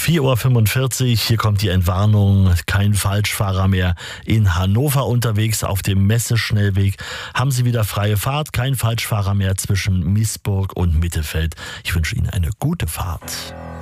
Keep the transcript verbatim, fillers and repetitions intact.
vier Uhr fünfundvierzig, hier kommt die Entwarnung. Kein Falschfahrer mehr in Hannover unterwegs. Auf dem Messeschnellweg haben Sie wieder freie Fahrt. Kein Falschfahrer mehr zwischen Miesburg und Mittefeld. Ich wünsche Ihnen eine gute Fahrt.